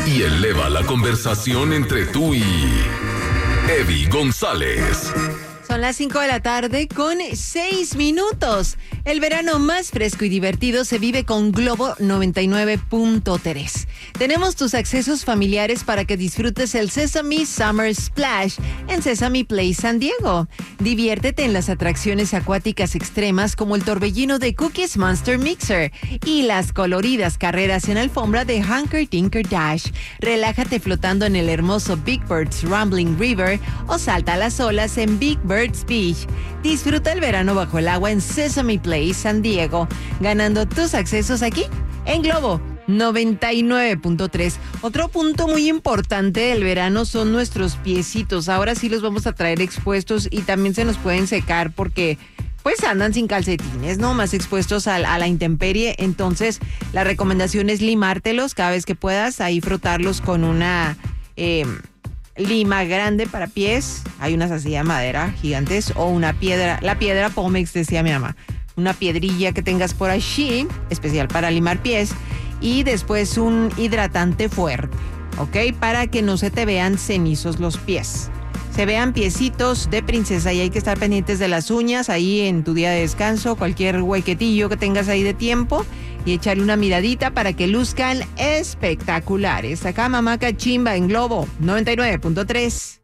y eleva la conversación entre tú y Eddie González. Son las 5 de la tarde con 6 minutos. El verano más fresco y divertido se vive con Globo 99.3. Tenemos tus accesos familiares para que disfrutes el Sesame Summer Splash en Sesame Place San Diego. Diviértete en las atracciones acuáticas extremas como el torbellino de Cookies Monster Mixer y las coloridas carreras en alfombra de Hunker Tinker Dash. Relájate flotando en el hermoso Big Bird's Rumbling River o salta a las olas en Big Bird's Beach. Disfruta el verano bajo el agua en Sesame Place San Diego, ganando tus accesos aquí en Globo 99.3. Otro punto muy importante del verano son nuestros piecitos. Ahora sí los vamos a traer expuestos y también se nos pueden secar porque pues andan sin calcetines, ¿no? Más expuestos a la intemperie. Entonces la recomendación es limártelos cada vez que puedas, ahí frotarlos con una lima grande para pies. Hay unas así de madera gigantes o una piedra, la piedra Pómex, decía mi mamá. Una piedrilla que tengas por allí, especial para limar pies, y después un hidratante fuerte, ¿ok? Para que no se te vean cenizos los pies. Se vean piecitos de princesa y hay que estar pendientes de las uñas ahí en tu día de descanso, cualquier huequetillo que tengas ahí de tiempo y echarle una miradita para que luzcan espectaculares. Acá Mamá Cachimba en Globo 99.3.